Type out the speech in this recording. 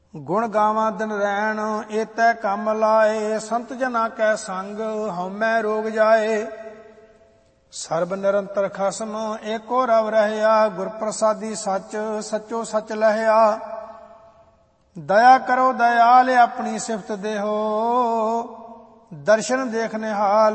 ਗੁਣ ਗਾਵਾਂ ਦਿਨ ਰੈਣ ਏਤੈ ਕੰਮ ਲਾਏ। ਸੰਤ ਜਨਾ ਕੈ ਸੰਗ ਹਉਮੈ ਰੋਗ ਜਾਏ। ਸਰਬ ਨਿਰੰਤਰ ਖਸਮ ਏਕੋ ਰਵ ਰਹਿਆ। ਗੁਰ ਪ੍ਰਸਾਦੀ ਸੱਚ ਸੱਚੋ ਸੱਚ ਲਹਿਆ। ਦਇਆ ਕਰੋ ਦਇਆਲ ਆਪਣੀ ਸਿਫਤ ਦੇਹੋ। ਦਰਸ਼ਨ ਦੇਖ ਨਿਹਾਲ